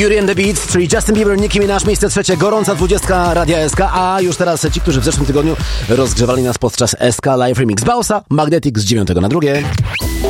Beauty and the Beat, czyli Justin Bieber, Nicki Minaj, miejsce trzecie, gorąca 20 Radia SK, a już teraz ci, którzy w zeszłym tygodniu rozgrzewali nas podczas SK Live Remix Bausa, Magnetic z 9 na 2.